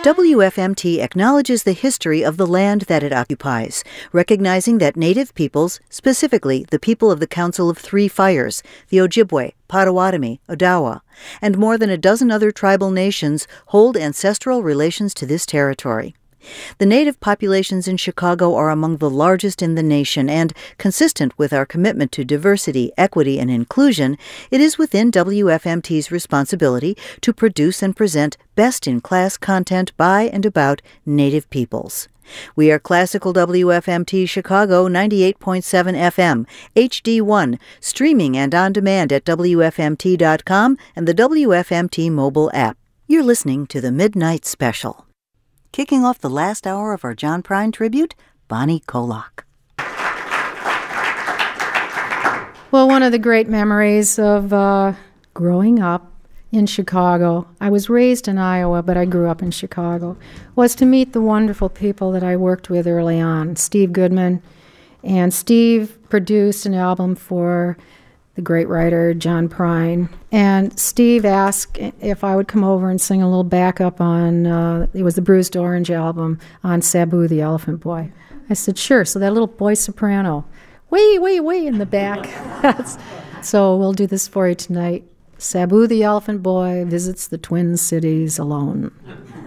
WFMT acknowledges the history of the land that it occupies, recognizing that Native peoples, specifically the people of the Council of Three Fires, the Ojibwe, Potawatomi, Odawa, and more than a dozen other tribal nations hold ancestral relations to this territory. The Native populations in Chicago are among the largest in the nation, and, consistent with our commitment to diversity, equity, and inclusion, it is within WFMT's responsibility to produce and present best-in-class content by and about Native peoples. We are Classical WFMT Chicago 98.7 FM, HD1, streaming and on demand at WFMT.com and the WFMT mobile app. You're listening to the Midnight Special. Kicking off the last hour of our John Prine tribute, Bonnie Kolock. Well, one of the great memories of growing up in Chicago, I was raised in Iowa, but I grew up in Chicago, was to meet the wonderful people that I worked with early on, Steve Goodman. And Steve produced an album for the great writer John Prine. And Steve asked if I would come over and sing a little backup on, it was the Bruised Orange album, on Sabu the Elephant Boy. I said, sure. So that little boy soprano, way in the back. So we'll do this for you tonight. Sabu the Elephant Boy visits the Twin Cities alone.